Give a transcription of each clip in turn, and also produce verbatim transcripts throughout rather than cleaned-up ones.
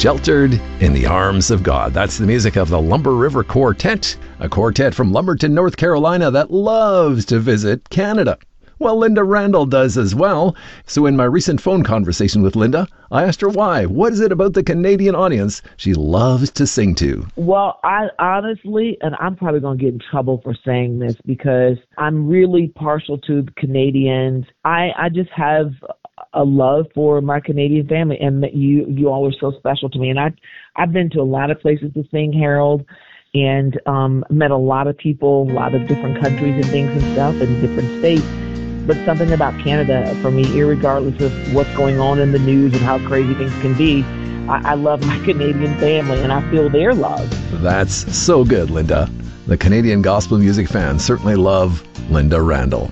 Sheltered in the Arms of God. That's the music of the Lumber River Quartet, a quartet from Lumberton, North Carolina that loves to visit Canada. Well, Linda Randall does as well. So in my recent phone conversation with Linda, I asked her why. What is it about the Canadian audience she loves to sing to? Well, I honestly, and I'm probably going to get in trouble for saying this because I'm really partial to the Canadians. I, I just have a love for my Canadian family, and you you all are so special to me. And I, I've been to a lot of places to sing, Harold, and um, met a lot of people, a lot of different countries and things and stuff, and different states. But something about Canada, for me, irregardless of what's going on in the news and how crazy things can be, I, I love my Canadian family, and I feel their love. That's so good, Linda. The Canadian gospel music fans certainly love Linda Randall.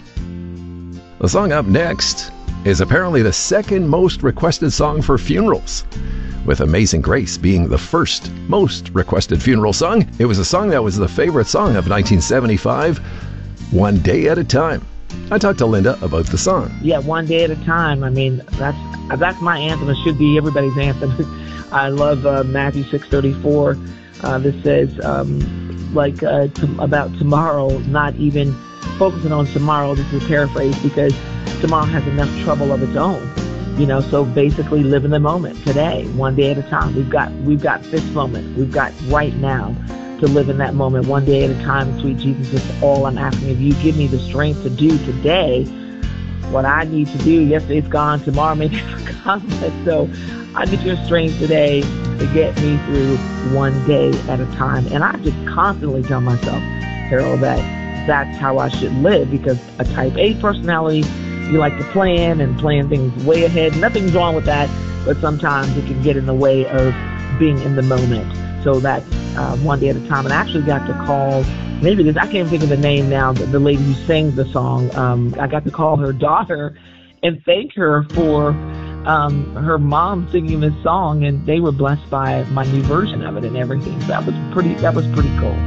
The song up next is apparently the second most requested song for funerals, with Amazing Grace being the first most requested funeral song. It was a song that was the favorite song of nineteen seventy-five, One Day at a Time. I talked to Linda about the song. Yeah, One Day at a Time. I mean, that's that's my anthem. It should be everybody's anthem. I love uh, Matthew six thirty-four uh, that says, um, like, uh, to, about tomorrow, not even focusing on tomorrow. This is a paraphrase because tomorrow has enough trouble of its own. You know, so basically live in the moment today, one day at a time. We've got we've got this moment. We've got right now to live in that moment, one day at a time. Sweet Jesus, it's all I'm asking of you. Give me the strength to do today what I need to do. Yesterday's gone, tomorrow may be forgotten. So I need your strength today to get me through one day at a time. And I just constantly tell myself, Harold, that that's how I should live, because a type A personality, you like to plan and plan things way ahead. Nothing's wrong with that, but sometimes it can get in the way of being in the moment. So that's uh, one day at a time. And I actually got to call, maybe this, I can't even think of the name now, the, the lady who sings the song. Um, I got to call her daughter and thank her for um, her mom singing this song, and they were blessed by my new version of it and everything. So that was pretty, that was pretty cool.